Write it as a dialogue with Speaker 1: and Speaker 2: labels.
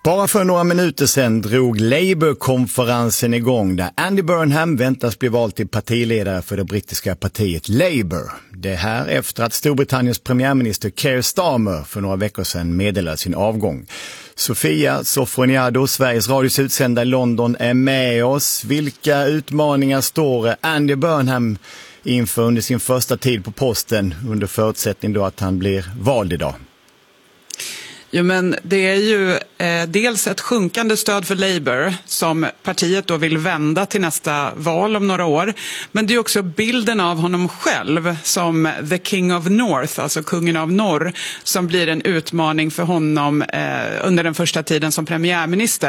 Speaker 1: Bara för några minuter sedan drog Labour-konferensen igång där Andy Burnham väntas bli vald till partiledare för det brittiska partiet Labour. Det här efter att Storbritanniens premiärminister Keir Starmer för några veckor sedan meddelade sin avgång. Sofia Sofroniado, Sveriges Radios utsända i London, är med oss. Vilka utmaningar står Andy Burnham inför under sin första tid på posten, under förutsättning då att han blir vald idag?
Speaker 2: Jo, men det är ju dels ett sjunkande stöd för Labour som partiet då vill vända till nästa val om några år. Men det är också bilden av honom själv som the king of north, alltså kungen av norr, som blir en utmaning för honom under den första tiden som premiärminister.